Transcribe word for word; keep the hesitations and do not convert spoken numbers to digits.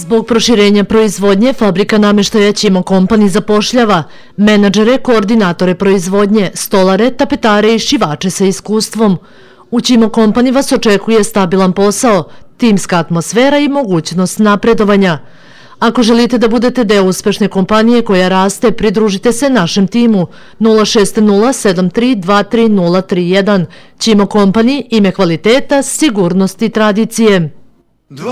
Zbog proširenja proizvodnje, fabrika namještaja Ćimo Company zapošljava menadžere, koordinatore proizvodnje, stolare, tapetare i šivače sa iskustvom. U Ćimo Company vas očekuje stabilan posao, timska atmosfera i mogućnost napredovanja. Ako želite da budete deo uspešne kompanije koja raste, pridružite se našem timu nula šest nula sedam tri dva tri nula tri jedan. Ćimo Company, ime kvaliteta, sigurnost i tradicije.